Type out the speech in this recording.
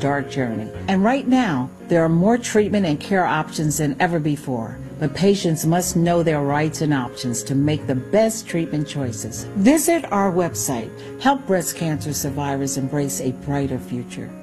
dark journey. And right now, there are more treatment and care options than ever before. But patients must know their rights and options to make the best treatment choices. Visit our website. Help breast cancer survivors embrace a brighter future.